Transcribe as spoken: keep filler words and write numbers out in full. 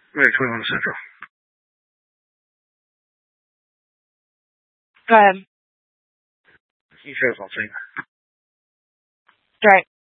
Right, twenty-one Central. Go ahead. He says I'll sing. Right.